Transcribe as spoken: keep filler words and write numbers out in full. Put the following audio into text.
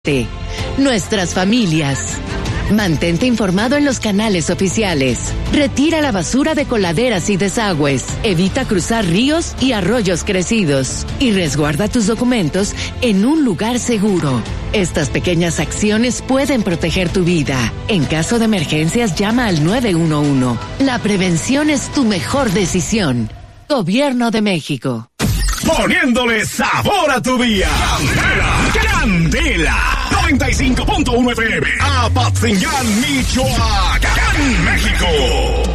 Nuestras familias. Mantente informado en los canales oficiales. Retira la basura de coladeras y desagües. Evita cruzar ríos y arroyos crecidos. Y resguarda tus documentos en un lugar seguro. Estas pequeñas acciones pueden proteger tu vida. En caso de emergencias, llama al nueve uno uno. La prevención es tu mejor decisión. Gobierno de México. Poniéndole sabor a tu día. Candela, Candela. noventa y cinco punto uno F M. Apatzingán, Michoacán, México.